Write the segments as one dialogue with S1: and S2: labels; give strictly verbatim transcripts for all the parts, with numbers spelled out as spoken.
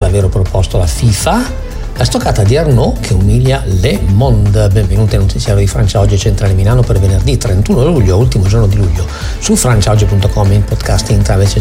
S1: davvero proposto la FIFA? La stoccata di Arnaud che umilia Le Monde. Benvenuti al notiziario di Francia Oggi Centrale Milano per venerdì trentuno luglio, ultimo giorno di luglio. Su franciaoggi punto com in podcasting tramite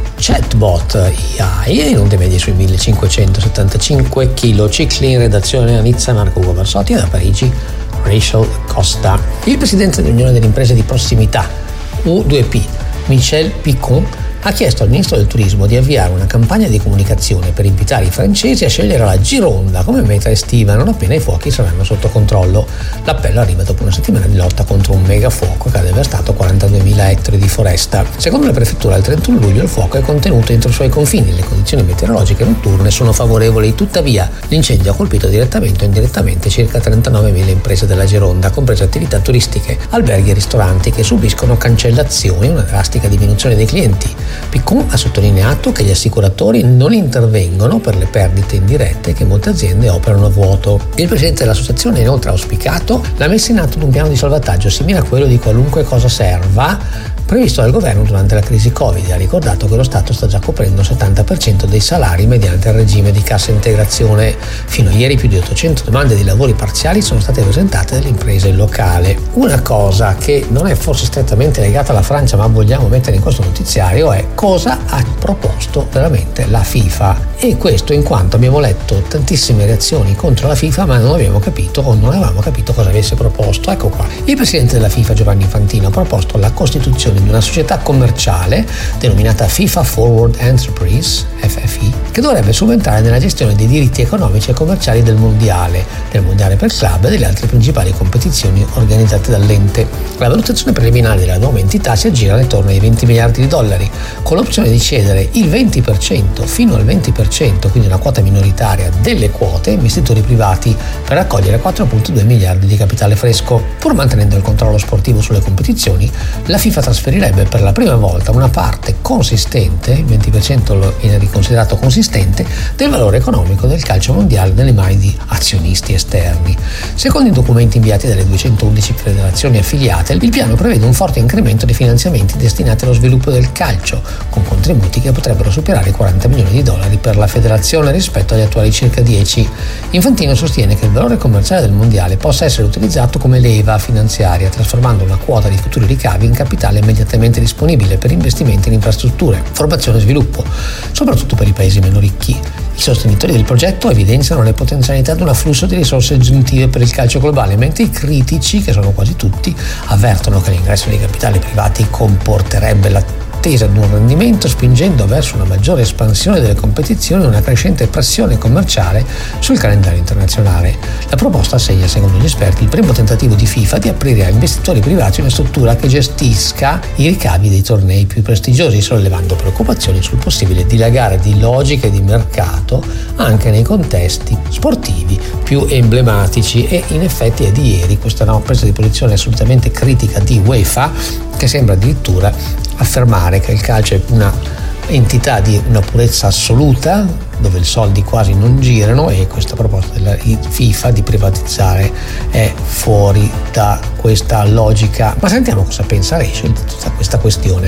S1: chatbot A I e in onde medie sui millecinquecentosettantacinque kHz. Cicli in redazione a Nizza Marco Ugo Barsotti e da Parigi Rachel Costa. Il presidente dell'Unione delle Imprese di Prossimità U due P, Michel Picon, ha chiesto al ministro del turismo di avviare una campagna di comunicazione per invitare i francesi a scegliere la Gironda come meta estiva non appena i fuochi saranno sotto controllo. L'appello arriva dopo una settimana di lotta contro un megafuoco che ha devastato quarantaduemila ettari di foresta. Secondo la prefettura, il trentuno luglio il fuoco è contenuto entro i suoi confini, le condizioni meteorologiche notturne sono favorevoli. Tuttavia, l'incendio ha colpito direttamente o indirettamente circa trentanovemila imprese della Gironda, comprese attività turistiche, alberghi e ristoranti che subiscono cancellazioni e una drastica diminuzione dei clienti. Picon ha sottolineato che gli assicuratori non intervengono per le perdite indirette che molte aziende operano a vuoto. Il presidente dell'associazione inoltre ha auspicato la messa in atto di un piano di salvataggio simile a quello di qualunque cosa serva previsto dal governo durante la crisi Covid. Ha ricordato che lo Stato sta già coprendo il settanta per cento dei salari mediante il regime di cassa integrazione. Fino a ieri più di ottocento domande di lavori parziali sono state presentate dalle imprese locali. Una cosa che non è forse strettamente legata alla Francia ma vogliamo mettere in questo notiziario è cosa ha proposto veramente la FIFA, e questo in quanto abbiamo letto tantissime reazioni contro la FIFA ma non abbiamo capito o non avevamo capito cosa avesse proposto. Ecco qua. Il presidente della FIFA Giovanni Infantino ha proposto la costituzione di una società commerciale denominata FIFA Forward Enterprise F F I che dovrebbe subentrare nella gestione dei diritti economici e commerciali del mondiale, del mondiale per club e delle altre principali competizioni organizzate dall'ente. La valutazione preliminare della nuova entità si aggira attorno ai venti miliardi di dollari, con l'opzione di cedere il venti per cento fino al venti per cento, quindi una quota minoritaria delle quote, investitori privati per raccogliere quattro virgola due miliardi di capitale fresco. Pur mantenendo il controllo sportivo sulle competizioni, la FIFA trasferirebbe per la prima volta una parte consistente, il venti per cento viene riconsiderato consistente, del valore economico del calcio mondiale nelle mani di azionisti esterni. Secondo i documenti inviati dalle duecentoundici federazioni affiliate, il piano prevede un forte incremento dei finanziamenti destinati allo sviluppo del calcio, con contributi che potrebbero superare i quaranta milioni di dollari per la federazione rispetto agli attuali circa dieci. Infantino sostiene che il valore commerciale del mondiale possa essere utilizzato come leva finanziaria, trasformando una quota di futuri ricavi in capitale immediatamente disponibile per investimenti in infrastrutture, formazione e sviluppo, soprattutto per i paesi meno ricchi. I sostenitori del progetto evidenziano le potenzialità di un afflusso di risorse aggiuntive per il calcio globale, mentre i critici, che sono quasi tutti, avvertono che l'ingresso dei capitali privati comporterebbe la attesa di un rendimento, spingendo verso una maggiore espansione delle competizioni e una crescente pressione commerciale sul calendario internazionale. La proposta segna, secondo gli esperti, il primo tentativo di FIFA di aprire a investitori privati una struttura che gestisca i ricavi dei tornei più prestigiosi, sollevando preoccupazioni sul possibile dilagare di logiche di mercato anche nei contesti sportivi più emblematici. E in effetti è di ieri questa nuova presa di posizione assolutamente critica di UEFA, che sembra addirittura affermare che il calcio è una entità di una purezza assoluta, dove i soldi quasi non girano, e questa proposta della FIFA di privatizzare è fuori da questa logica. Ma sentiamo cosa pensa Rachel di tutta questa questione.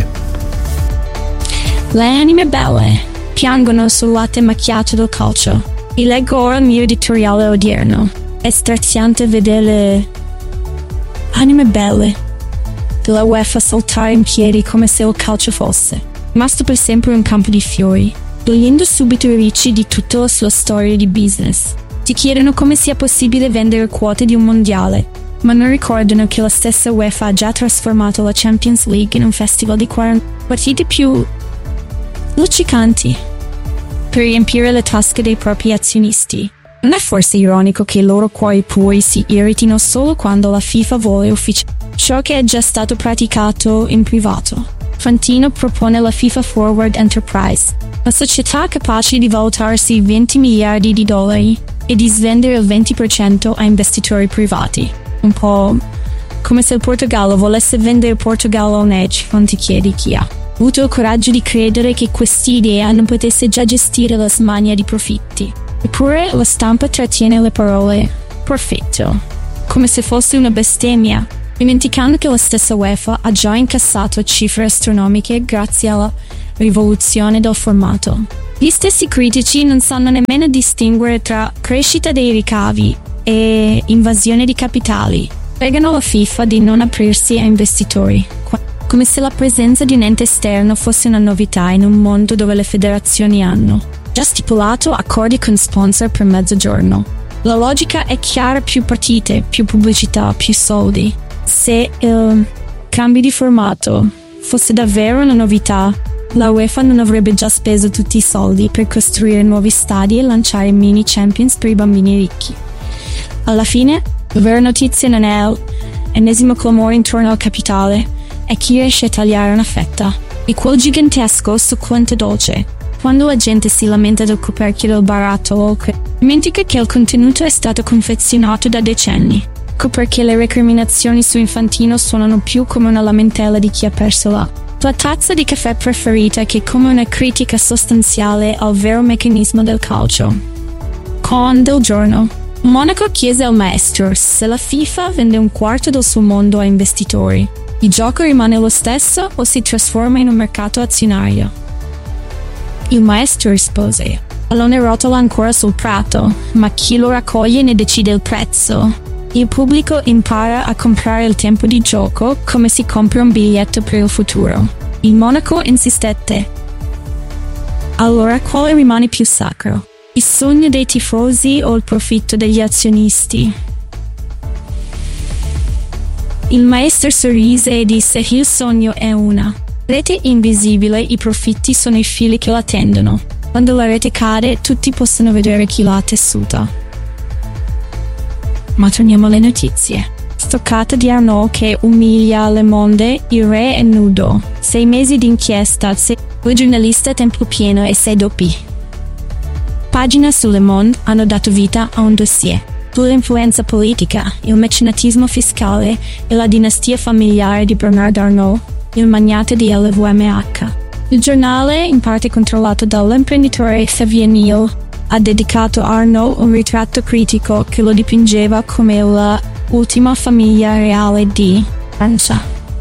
S2: Le anime belle piangono sul latte macchiato del calcio. E leggo ora il mio editoriale odierno. È straziante vedere anime belle della UEFA saltare in piedi come se il calcio fosse rimasto per sempre un campo di fiori, togliendo subito i ricci di tutta la sua storia di business. Ti chiedono come sia possibile vendere quote di un mondiale, ma non ricordano che la stessa UEFA ha già trasformato la Champions League in un festival di quaranta partite più luccicanti per riempire le tasche dei propri azionisti. Non è forse ironico che i loro cuori puri si irritino solo quando la FIFA vuole ufficializzare ciò che è già stato praticato in privato? Infantino propone la FIFA Forward Enterprise, una società capace di valutarsi venti miliardi di dollari e di svendere il venti per cento a investitori privati. Un po' come se il Portogallo volesse vendere Portogallo a un hedge fund. Ti chiedi chi ha avuto il coraggio di credere che quest'idea non potesse già gestire la smania di profitti. Eppure la stampa trattiene le parole «perfetto» come se fosse una bestemmia, dimenticando che la stessa UEFA ha già incassato cifre astronomiche grazie alla rivoluzione del formato. Gli stessi critici non sanno nemmeno distinguere tra crescita dei ricavi e invasione di capitali. Pregano la FIFA di non aprirsi a investitori, come se la presenza di un ente esterno fosse una novità in un mondo dove le federazioni hanno già stipulato accordi con sponsor per mezzogiorno. La logica è chiara: più partite, più pubblicità, più soldi. Se il cambio di formato fosse davvero una novità, la UEFA non avrebbe già speso tutti i soldi per costruire nuovi stadi e lanciare mini Champions per i bambini ricchi. Alla fine, la vera notizia non è l'ennesimo clamore intorno al capitale, è chi riesce a tagliare una fetta di quel gigantesco succulento dolce. Quando la gente si lamenta del coperchio del barattolo, dimentica che il contenuto è stato confezionato da decenni. Ecco perché le recriminazioni su Infantino suonano più come una lamentela di chi ha perso la tua tazza di caffè preferita che come una critica sostanziale al vero meccanismo del calcio. Con del giorno. Monaco chiese al maestro se la FIFA vende un quarto del suo mondo a investitori. Il gioco rimane lo stesso o si trasforma in un mercato azionario? Il maestro rispose: pallone rotola ancora sul prato, ma chi lo raccoglie ne decide il prezzo. Il pubblico impara a comprare il tempo di gioco come si compra un biglietto per il futuro. Il Monaco insistette. Allora quale rimane più sacro? Il sogno dei tifosi o il profitto degli azionisti? Il maestro sorrise e disse: il sogno è una rete invisibile, i profitti sono i fili che la tendono. Quando la rete cade, tutti possono vedere chi l'ha tessuta. Ma torniamo alle notizie. Stoccata di Arnaud che umilia Le Monde, il re è nudo. Sei mesi di inchiesta, sei due giornalisti a tempo pieno e sei doppi. Pagine su Le Monde hanno dato vita a un dossier sull'influenza politica, il mecenatismo fiscale e la dinastia familiare di Bernard Arnault, il magnate di L V M H. Il giornale, in parte controllato dall'imprenditore Xavier Niel, ha dedicato a Arnault un ritratto critico che lo dipingeva come la ultima famiglia reale di Francia,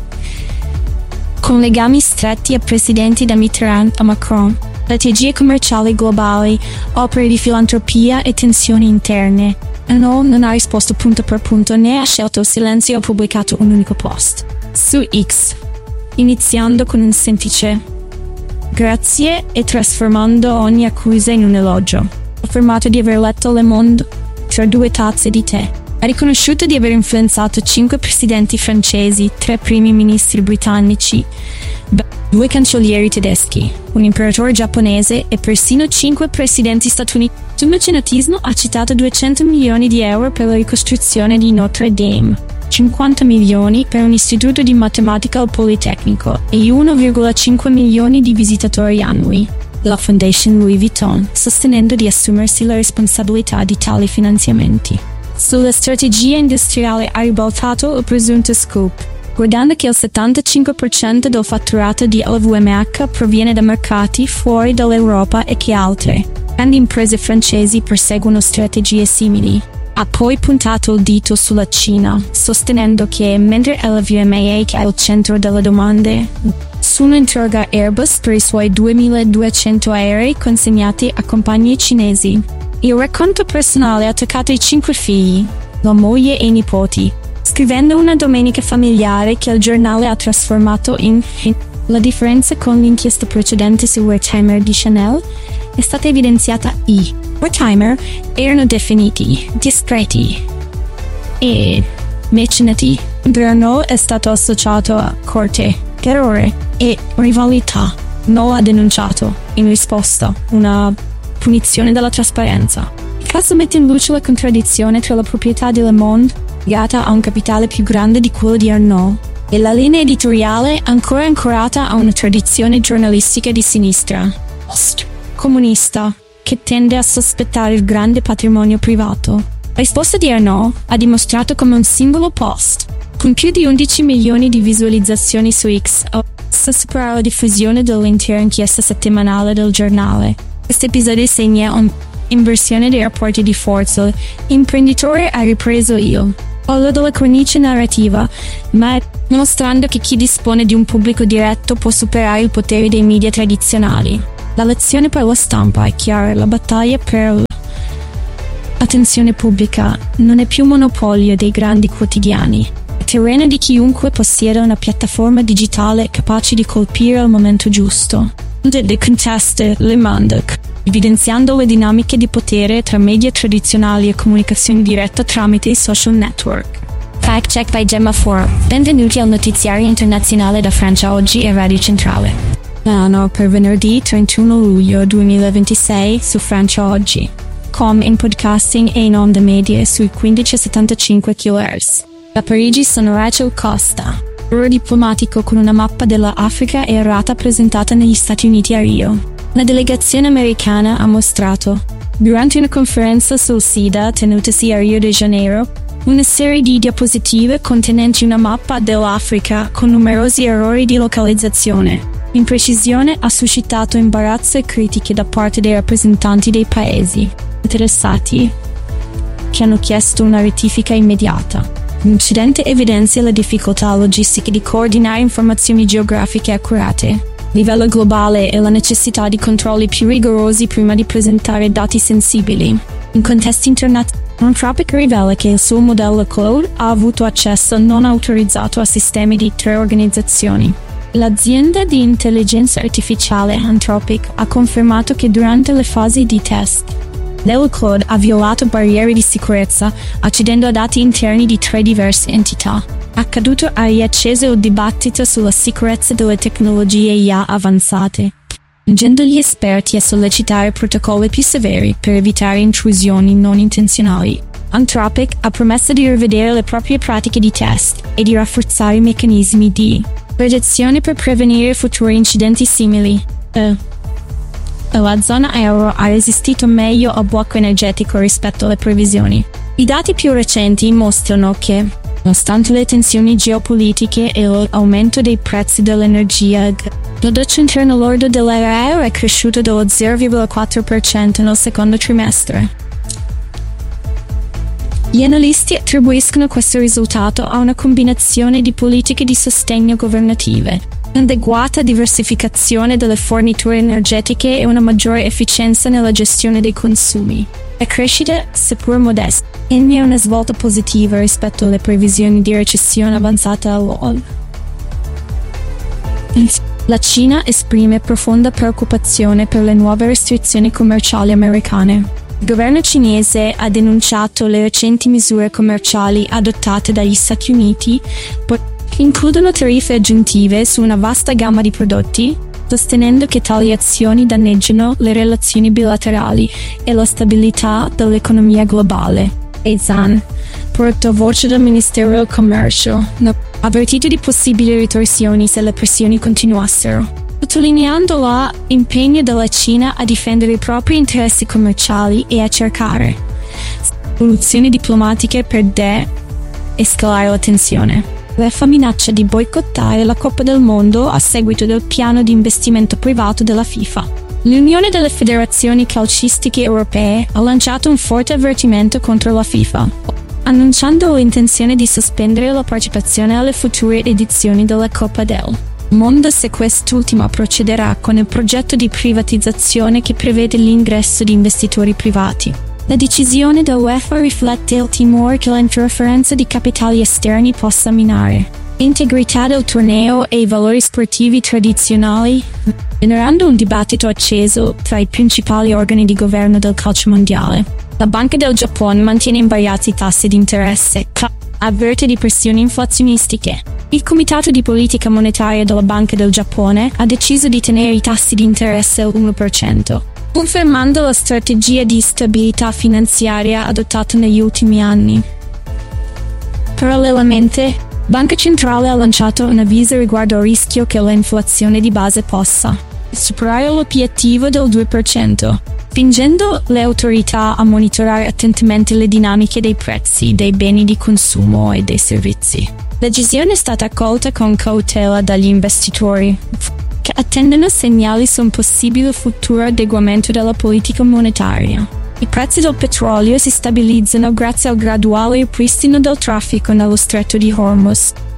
S2: con legami stretti a presidenti da Mitterrand a Macron, strategie commerciali globali, opere di filantropia e tensioni interne. Arnault non ha risposto punto per punto né ha scelto il silenzio o pubblicato un unico post su X, iniziando con un semplice grazie e trasformando ogni accusa in un elogio. Ha affermato di aver letto Le Monde tra due tazze di tè. Ha riconosciuto di aver influenzato cinque presidenti francesi, tre primi ministri britannici, due cancellieri tedeschi, un imperatore giapponese e persino cinque presidenti statunitensi. Sul mecenatismo ha citato duecento milioni di euro per la ricostruzione di Notre Dame, cinquanta milioni per un istituto di matematica al Politecnico e uno virgola cinque milioni di visitatori annui. La Foundation Louis Vuitton, sostenendo di assumersi la responsabilità di tali finanziamenti. Sulla strategia industriale ha ribaltato il presunto scoop, guardando che il settantacinque per cento del fatturato di L V M H proviene da mercati fuori dall'Europa e che altre grandi imprese francesi perseguono strategie simili. Ha poi puntato il dito sulla Cina, sostenendo che mentre L V M H è al centro delle domande, nessuno interroga Airbus per i suoi duemiladuecento aerei consegnati a compagnie cinesi. Il racconto personale ha toccato i cinque figli, la moglie e i nipoti, scrivendo una domenica familiare che il giornale ha trasformato in film. La differenza con l'inchiesta precedente su Wertheimer di Chanel è stata evidenziata. I Wertheimer erano definiti discreti e mecenati. Arnault è stato associato a corte, terrore e rivalità. Arnault ha denunciato, in risposta, una punizione della trasparenza. Il caso mette in luce la contraddizione tra la proprietà di Le Monde, legata a un capitale più grande di quello di Arnault, e la linea editoriale ancora ancorata a una tradizione giornalistica di sinistra, post-comunista, che tende a sospettare il grande patrimonio privato. La risposta di Arnault ha dimostrato come un singolo post, con più di undici milioni di visualizzazioni su X, possa superare la diffusione dell'intera inchiesta settimanale del giornale. Questo episodio segna un'inversione dei rapporti di forza. L'imprenditore ha ripreso il ruolo della cornice narrativa, ma mostrando che chi dispone di un pubblico diretto può superare il potere dei media tradizionali. La lezione per la stampa è chiara: la battaglia per l'attenzione pubblica non è più monopolio dei grandi quotidiani, è terreno di chiunque possieda una piattaforma digitale capace di colpire al momento giusto. Le conteste le manda, evidenziando le dinamiche di potere tra media tradizionali e comunicazione diretta tramite i social network. Fact check by Gemma Foro. Benvenuti al notiziario internazionale da Francia Oggi e Radio Centrale. L'anno per venerdì trentuno luglio duemilaventisei su Francia Oggi, com in podcasting e in onda media sui quindici settantacinque kHz. Da Parigi sono Rachel Costa. Oro diplomatico con una mappa della Africa errata presentata negli Stati Uniti a Rio. La delegazione americana ha mostrato, durante una conferenza sul SIDA tenutasi a Rio de Janeiro, una serie di diapositive contenenti una mappa dell'Africa con numerosi errori di localizzazione. L'imprecisione ha suscitato imbarazzo e critiche da parte dei rappresentanti dei paesi interessati, che hanno chiesto una rettifica immediata. L'incidente evidenzia le difficoltà logistiche di coordinare informazioni geografiche accurate a livello globale e la necessità di controlli più rigorosi prima di presentare dati sensibili. In contesti internazionali, Anthropic rivela che il suo modello Claude ha avuto accesso non autorizzato a sistemi di tre organizzazioni. L'azienda di intelligenza artificiale Anthropic ha confermato che durante le fasi di test del Claude ha violato barriere di sicurezza, accedendo a dati interni di tre diverse entità. Accaduto ha riacceso il dibattito sulla sicurezza delle tecnologie I A avanzate, spingendo gli esperti a sollecitare protocolli più severi per evitare intrusioni non intenzionali. Anthropic ha promesso di rivedere le proprie pratiche di test e di rafforzare i meccanismi di protezione per prevenire futuri incidenti simili. Uh. La zona euro ha resistito meglio al blocco energetico rispetto alle previsioni. I dati più recenti mostrano che, nonostante le tensioni geopolitiche e l'aumento dei prezzi dell'energia, il prodotto interno lordo dell'area euro è cresciuto dello zero virgola quattro per cento nel secondo trimestre. Gli analisti attribuiscono questo risultato a una combinazione di politiche di sostegno governative, un'adeguata diversificazione delle forniture energetiche e una maggiore efficienza nella gestione dei consumi. La crescita, seppur modesta, è una svolta positiva rispetto alle previsioni di recessione avanzata all'O N U. La Cina esprime profonda preoccupazione per le nuove restrizioni commerciali americane. Il governo cinese ha denunciato le recenti misure commerciali adottate dagli Stati Uniti, che includono tariffe aggiuntive su una vasta gamma di prodotti, sostenendo che tali azioni danneggiano le relazioni bilaterali e la stabilità dell'economia globale. E Zhan, portavoce del Ministero del Commercio, ha avvertito di possibili ritorsioni se le pressioni continuassero, sottolineando l'impegno della Cina a difendere i propri interessi commerciali e a cercare soluzioni diplomatiche per de-escalare la tensione. L'U E F A minaccia di boicottare la Coppa del Mondo a seguito del piano di investimento privato della FIFA. L'Unione delle Federazioni Calcistiche Europee ha lanciato un forte avvertimento contro la FIFA, annunciando l'intenzione di sospendere la partecipazione alle future edizioni della Coppa del Mondo se quest'ultima procederà con il progetto di privatizzazione che prevede l'ingresso di investitori privati. La decisione dell'U E F A riflette il timore che l'interferenza di capitali esterni possa minare l'integrità del torneo e i valori sportivi tradizionali, generando un dibattito acceso tra i principali organi di governo del calcio mondiale. La Banca del Giappone mantiene invariati i tassi di interesse, avverte di pressioni inflazionistiche. Il Comitato di Politica Monetaria della Banca del Giappone ha deciso di tenere i tassi di interesse all'uno per cento. Confermando la strategia di stabilità finanziaria adottata negli ultimi anni. Parallelamente, Banca Centrale ha lanciato un avviso riguardo al rischio che l'inflazione di base possa superare l'obiettivo del due per cento, spingendo le autorità a monitorare attentamente le dinamiche dei prezzi dei beni di consumo e dei servizi. La decisione è stata accolta con cautela dagli investitori, che attendono segnali su un possibile futuro adeguamento della politica monetaria. I prezzi del petrolio si stabilizzano grazie al graduale ripristino del traffico nello stretto di Hormuz,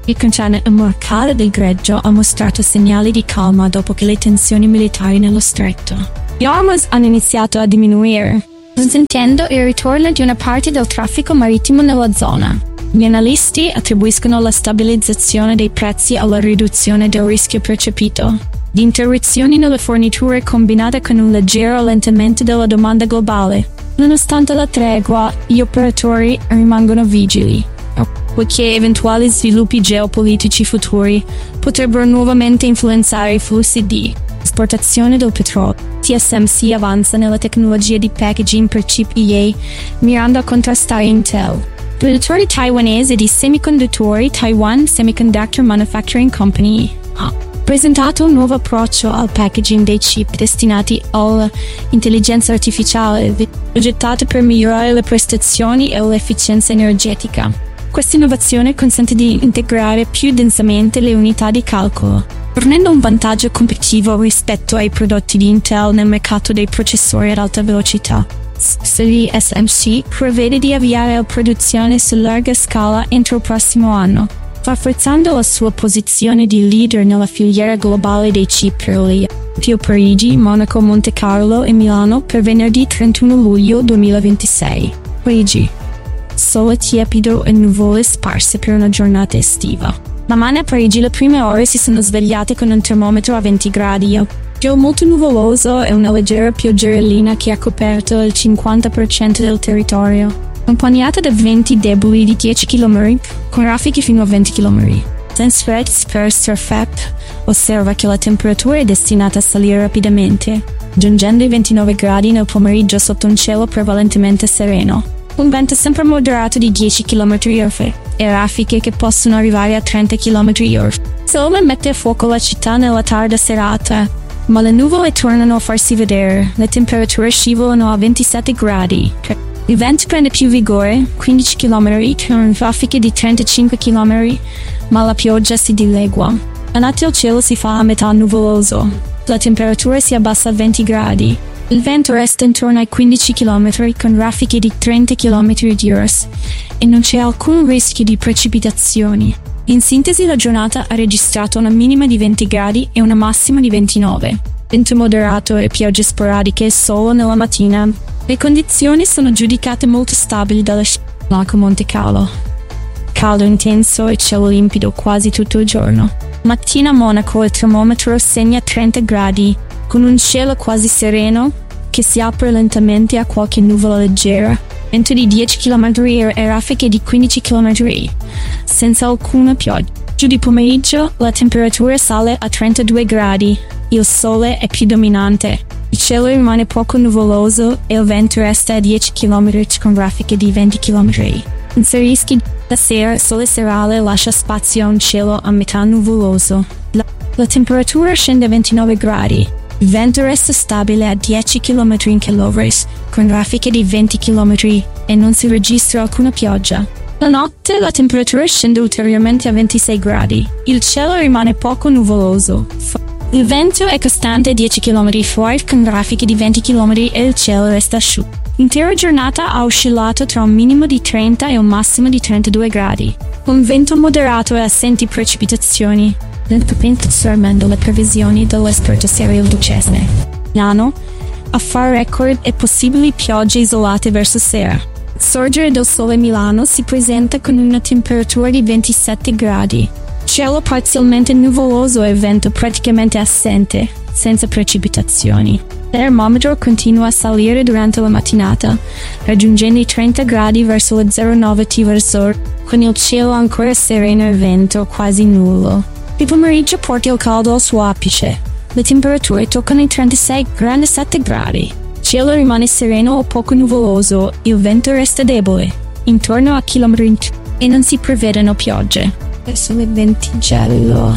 S2: Il concerne ammircale del greggio ha mostrato segnali di calma dopo che le tensioni militari nello stretto di Hormuz hanno iniziato a diminuire, consentendo il ritorno di una parte del traffico marittimo nella zona. Gli analisti attribuiscono la stabilizzazione dei prezzi alla riduzione del rischio percepito di interruzioni nelle forniture combinate con un leggero allentamento della domanda globale. Nonostante la tregua, gli operatori rimangono vigili, poiché eventuali sviluppi geopolitici futuri potrebbero nuovamente influenzare i flussi di esportazione del petrolio. T S M C avanza nella tecnologia di packaging per chip E A, mirando a contrastare Intel. Il produttore taiwanese di semiconduttori Taiwan Semiconductor Manufacturing Company ha presentato un nuovo approccio al packaging dei chip destinati all'intelligenza artificiale, progettato per migliorare le prestazioni e l'efficienza energetica. Questa innovazione consente di integrare più densamente le unità di calcolo, fornendo un vantaggio competitivo rispetto ai prodotti di Intel nel mercato dei processori ad alta velocità. T S M C prevede di avviare la produzione su larga scala entro il prossimo anno, rafforzando la sua posizione di leader nella filiera globale dei chip per le Parigi, Monaco, Monte Carlo e Milano per venerdì trentuno luglio duemilaventisei. Parigi. Sole tiepido e nuvole sparse per una giornata estiva. Domani a Parigi le prime ore si sono svegliate con un termometro a venti gradi. Cielo molto nuvoloso e una leggera pioggerellina che ha coperto il cinquanta per cento del territorio, accompagnata da venti deboli di dieci chilometri, con raffiche fino a venti chilometri. Sensfreds per Surfap osserva che la temperatura è destinata a salire rapidamente, giungendo ai ventinove gradi nel pomeriggio sotto un cielo prevalentemente sereno. Un vento sempre moderato di dieci chilometri orari e raffiche che possono arrivare a trenta chilometri orari. Il sole mette a fuoco la città nella tarda serata, ma le nuvole tornano a farsi vedere. Le temperature scivolano a ventisette gradi. Il vento prende più vigore, quindici chilometri, con raffiche di trentacinque chilometri, ma la pioggia si dilegua. A notte il cielo si fa a metà nuvoloso. La temperatura si abbassa a venti gradi. Il vento resta intorno ai quindici chilometri con raffiche di trenta chilometri orari e non c'è alcun rischio di precipitazioni. In sintesi, la giornata ha registrato una minima di venti gradi e una massima di ventinove. Vento moderato e piogge sporadiche solo nella mattina. Le condizioni sono giudicate molto stabili dalla Monaco Monte Carlo. Caldo intenso e cielo limpido quasi tutto il giorno. Mattina a Monaco il termometro segna trenta gradi, con un cielo quasi sereno che si apre lentamente a qualche nuvola leggera. Vento di dieci chilometri e raffiche di quindici chilometri, senza alcuna pioggia. Giù di pomeriggio la temperatura sale a trentadue gradi, il sole è più dominante, il cielo rimane poco nuvoloso e il vento resta a dieci chilometri con raffiche di venti chilometri. Senza rischi, la sera il sole serale lascia spazio a un cielo a metà nuvoloso. La, la temperatura scende a ventinove gradi. Il vento resta stabile a dieci chilometri in chilometri, con raffiche di venti chilometri, e non si registra alcuna pioggia. La notte la temperatura scende ulteriormente a ventisei gradi. Il cielo rimane poco nuvoloso. Il vento è costante a dieci chilometri fuori con raffiche di venti chilometri e il cielo resta asciutto. L'intera giornata ha oscillato tra un minimo di trenta e un massimo di trentadue gradi. Un vento moderato e assenti precipitazioni. Lentamente osservando le previsioni dell'esperto Cyril Duchesne. Milano, a far record e possibili piogge isolate verso sera. Il sorgere del sole a Milano si presenta con una temperatura di ventisette gradi. Cielo parzialmente nuvoloso e vento praticamente assente, senza precipitazioni. Il termometro continua a salire durante la mattinata, raggiungendo i trenta gradi verso le zero nove T verso, con il cielo ancora sereno e vento quasi nullo. Il pomeriggio porta il caldo al suo apice. Le temperature toccano i trentasei trentasette gradi. Il cielo rimane sereno o poco nuvoloso, il vento resta debole, intorno a chilometri, e non si prevedono piogge. Verso le venti giallo,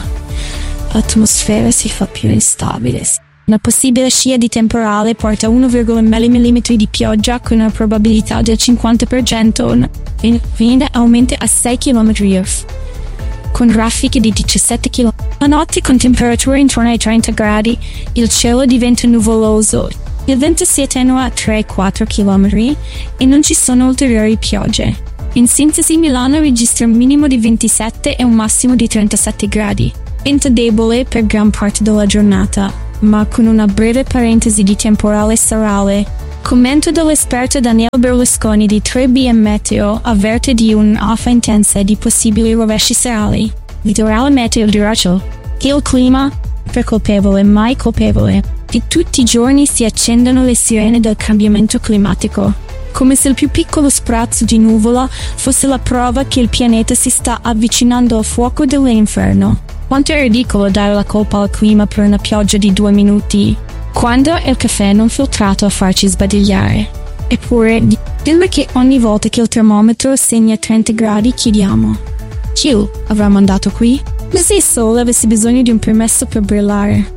S2: l'atmosfera si fa più instabile. Una possibile scia di temporale porta uno virgola uno millimetri di pioggia con una probabilità del cinquanta per cento. Infine aumenta a sei chilometri orari. Con raffiche di diciassette chilometri. La notte con temperature intorno ai trenta gradi, il cielo diventa nuvoloso, il vento si attenua a tre quattro chilometri e non ci sono ulteriori piogge. In sintesi, Milano registra un minimo di ventisette e un massimo di trentasette gradi. Vento debole per gran parte della giornata, ma con una breve parentesi di temporale serale. Commento dell'esperto Daniele Berlusconi di tre B M Meteo avverte di un'afa intensa e di possibili rovesci serali. Litorale Meteo dirà ciò che il clima, per colpevole mai colpevole, di tutti i giorni si accendono le sirene del cambiamento climatico. Come se il più piccolo sprazzo di nuvola fosse la prova che il pianeta si sta avvicinando al fuoco dell'inferno. Quanto è ridicolo dare la colpa al clima per una pioggia di due minuti, quando è il caffè non filtrato a farci sbadigliare. Eppure, dillo che ogni volta che il termometro segna trenta gradi chiediamo: chi avrà mandato qui? Ma se il sole avesse bisogno di un permesso per brillare?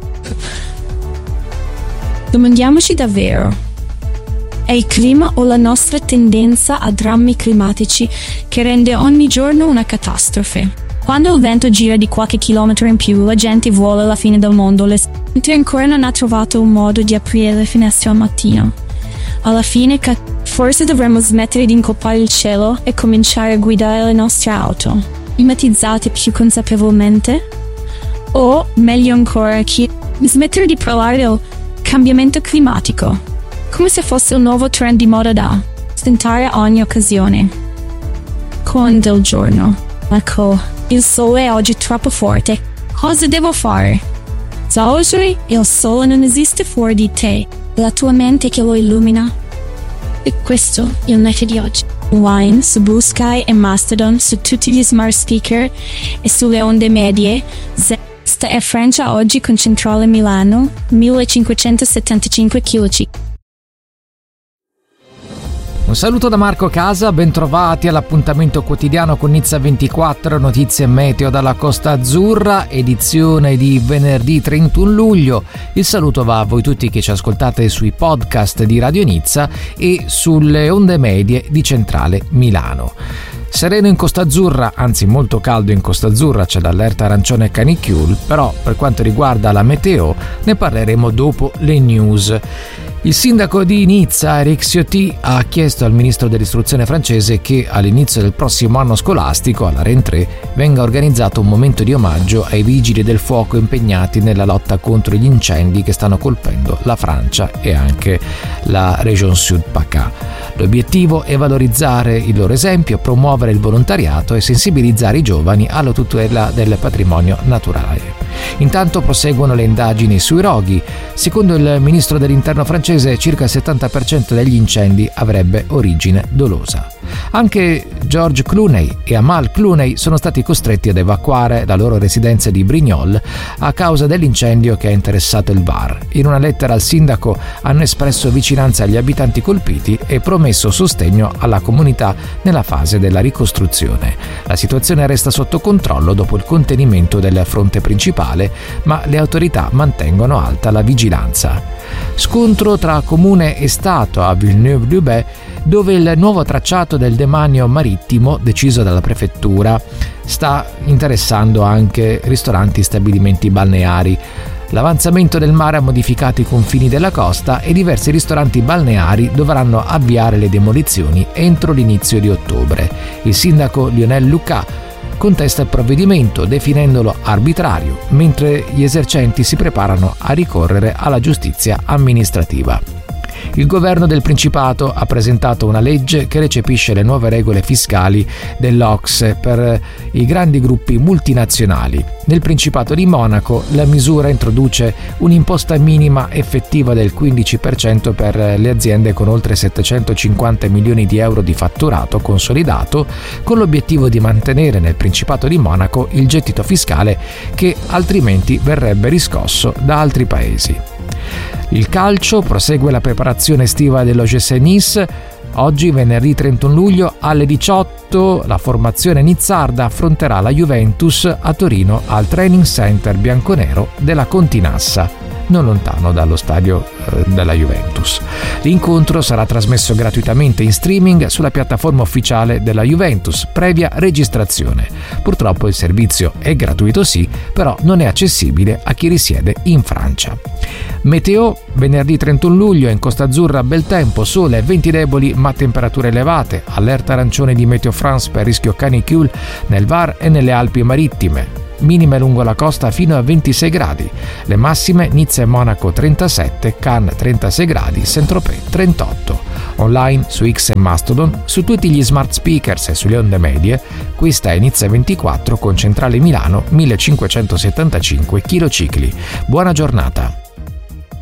S2: Domandiamoci davvero: è il clima o la nostra tendenza a drammi climatici che rende ogni giorno una catastrofe? Quando il vento gira di qualche chilometro in più, la gente vuole la fine del mondo, la gente ancora non ha trovato un modo di aprire le finestre al mattino. Alla fine, forse dovremmo smettere di incolpare il cielo e cominciare a guidare le nostre auto, climatizzate più consapevolmente? O, meglio ancora, chi smettere di parlare del cambiamento climatico, come se fosse il nuovo trend di moda da stentare a ogni occasione. Con del giorno. Ecco, il sole è oggi troppo forte. Cosa devo fare? Da oggi il sole non esiste fuori di te, la tua mente che lo illumina. E questo è il net di oggi. Online su Blue Sky e Mastodon, su tutti gli smart speaker e sulle onde medie. Questa è Francia oggi con centrale Milano, millecinquecentosettantacinque chilometri.
S3: Un saluto da Marco Casa, bentrovati all'appuntamento quotidiano con Nizza ventiquattro, notizie meteo dalla Costa Azzurra, edizione di venerdì trentuno luglio. Il saluto va a voi tutti che ci ascoltate sui podcast di Radio Nizza e sulle onde medie di Centrale Milano. Sereno in Costa Azzurra, anzi molto caldo in Costa Azzurra, c'è l'allerta arancione canicule, però per quanto riguarda la meteo ne parleremo dopo le news. Il sindaco di Nizza, Eric Ciotti, ha chiesto al ministro dell'istruzione francese che all'inizio del prossimo anno scolastico, alla rentrée, venga organizzato un momento di omaggio ai vigili del fuoco impegnati nella lotta contro gli incendi che stanno colpendo la Francia e anche la Région Sud PACA. L'obiettivo è valorizzare il loro esempio, promuovere il volontariato e sensibilizzare i giovani alla tutela del patrimonio naturale. Intanto proseguono le indagini sui roghi. Secondo il ministro dell'interno francese, circa il settanta per cento degli incendi avrebbe origine dolosa. Anche George Clooney e Amal Clooney sono stati costretti ad evacuare la loro residenza di Brignoles a causa dell'incendio che ha interessato il Var. In una lettera al sindaco hanno espresso vicinanza agli abitanti colpiti e promesso sostegno alla comunità nella fase della ricostruzione. La situazione resta sotto controllo dopo il contenimento del fronte principale, ma le autorità mantengono alta la vigilanza. Scontro tra comune e Stato a Villeneuve-Loubet, dove il nuovo tracciato del demanio marittimo deciso dalla prefettura sta interessando anche ristoranti e stabilimenti balneari. L'avanzamento del mare ha modificato i confini della costa e diversi ristoranti balneari dovranno avviare le demolizioni entro l'inizio di ottobre. Il sindaco Lionel Lucas contesta il provvedimento definendolo arbitrario, mentre gli esercenti si preparano a ricorrere alla giustizia amministrativa. Il governo del Principato ha presentato una legge che recepisce le nuove regole fiscali dell'O C S E per i grandi gruppi multinazionali. Nel Principato di Monaco la misura introduce un'imposta minima effettiva del quindici per cento per le aziende con oltre settecentocinquanta milioni di euro di fatturato consolidato, con l'obiettivo di mantenere nel Principato di Monaco il gettito fiscale che altrimenti verrebbe riscosso da altri paesi. Il calcio prosegue la preparazione estiva dello G S Nice. Oggi, venerdì trentuno luglio, alle diciotto, la formazione nizzarda affronterà la Juventus a Torino al Training Center bianconero della Continassa, non lontano dallo stadio eh, della Juventus. L'incontro sarà trasmesso gratuitamente in streaming sulla piattaforma ufficiale della Juventus, previa registrazione. Purtroppo il servizio è gratuito sì, però non è accessibile a chi risiede in Francia. Meteo, venerdì trentuno luglio in Costa Azzurra bel tempo, sole, venti deboli ma temperature elevate, allerta arancione di Meteo France per rischio canicule nel Var e nelle Alpi marittime. Minime lungo la costa fino a ventisei gradi, le massime Nizza e Monaco trentasette, Cannes trentasei gradi, Saint-Tropez trentotto. Online su X e Mastodon, su tutti gli smart speakers e sulle onde medie, questa è Nizza ventiquattro con centrale Milano millecinquecentosettantacinque km. Buona giornata!